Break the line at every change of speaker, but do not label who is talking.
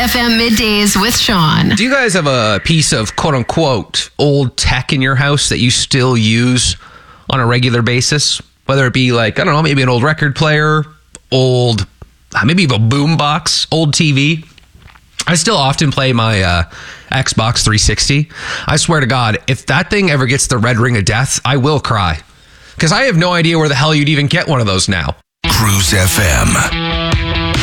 FM middays with Sean.
Do you guys have a piece of quote unquote old tech in your house that you still use on a regular basis? Whether it be like, I don't know, maybe an old record player, old, maybe even a boom box, old TV. I still often play my Xbox 360. I swear to God, if that thing ever gets the red ring of death, I will cry. Because I have no idea where the hell you'd even get one of those now.
Cruise FM.